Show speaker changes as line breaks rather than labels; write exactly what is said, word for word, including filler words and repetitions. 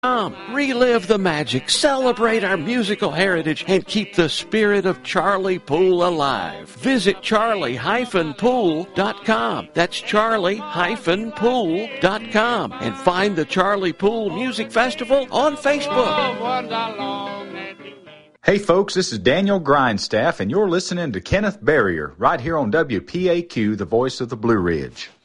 Relive the magic, celebrate our musical heritage, and keep the spirit of Charlie Poole alive. Visit charlie dash poole dot com. That's charlie dash poole dot com. And find the Charlie Poole Music Festival on Facebook.
Hey folks, this is Daniel Grindstaff, and you're listening to Kenneth Barrier right here on W P A Q, the voice of the Blue Ridge.